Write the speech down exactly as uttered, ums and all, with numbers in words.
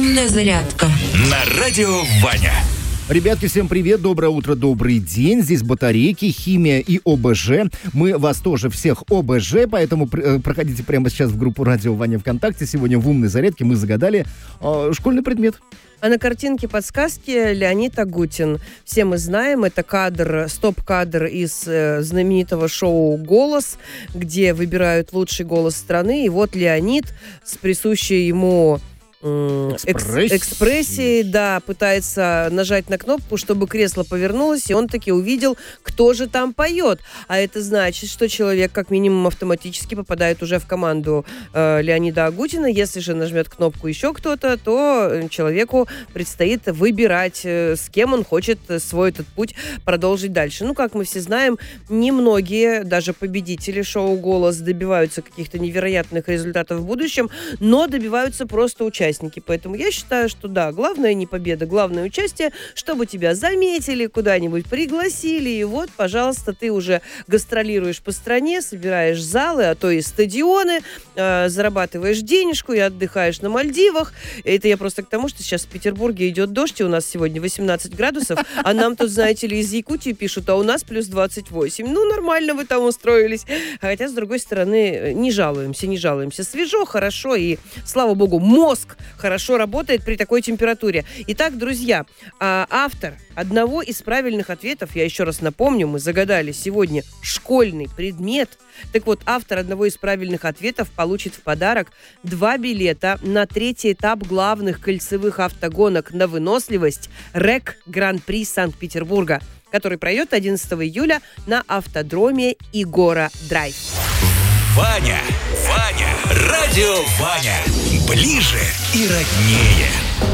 Умная зарядка на радио Ваня. Ребятки, всем привет, доброе утро, добрый день. Здесь батарейки, химия и ОБЖ. Мы вас тоже всех ОБЖ, поэтому э, проходите прямо сейчас в группу Радио Ваня ВКонтакте. Сегодня в умной зарядке мы загадали э, школьный предмет. А на картинке подсказки Леонид Агутин. Все мы знаем, это кадр, стоп-кадр из э, знаменитого шоу «Голос», где выбирают лучший голос страны. И вот Леонид с присущей ему... Экс- экспрессии, да, пытается нажать на кнопку, чтобы кресло повернулось, и он таки увидел, кто же там поет. А это значит, что человек как минимум автоматически попадает уже в команду э, Леонида Агутина. Если же нажмет кнопку еще кто-то, то человеку предстоит выбирать, э, с кем он хочет свой этот путь продолжить дальше. Ну, как мы все знаем, немногие, даже победители шоу «Голос», добиваются каких-то невероятных результатов в будущем, но добиваются просто участия. Поэтому я считаю, что да, главное не победа, главное участие, чтобы тебя заметили, куда-нибудь пригласили, и вот, пожалуйста, ты уже гастролируешь по стране, собираешь залы, а то и стадионы, э, зарабатываешь денежку и отдыхаешь на Мальдивах. Это я просто к тому, что сейчас в Петербурге идет дождь, и у нас сегодня восемнадцать градусов, а нам тут, знаете ли, из Якутии пишут, а у нас плюс двадцать восемь. Ну, нормально вы там устроились. Хотя, с другой стороны, не жалуемся, не жалуемся. Свежо, хорошо, и, слава богу, мозг хорошо работает при такой температуре. Итак, друзья, автор одного из правильных ответов, я еще раз напомню, мы загадали сегодня школьный предмет. Так вот, автор одного из правильных ответов получит в подарок два билета на третий этап главных кольцевых автогонок на выносливость РЭК Гран-при Санкт-Петербурга, который пройдет одиннадцатого июля на автодроме Игора Драйв. Ваня, Ваня, радио Ваня. Ближе и роднее.